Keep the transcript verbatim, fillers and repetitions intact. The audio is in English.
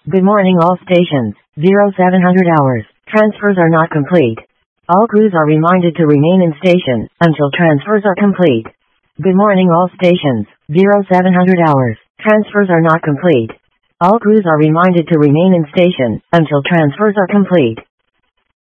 Good morning all stations, zero seven hundred hours, transfers are not complete. All crews are reminded to remain in station, until transfers are complete. Good morning all stations, zero seven hundred hours, transfers are not complete. All crews are reminded to remain in station, until transfers are complete.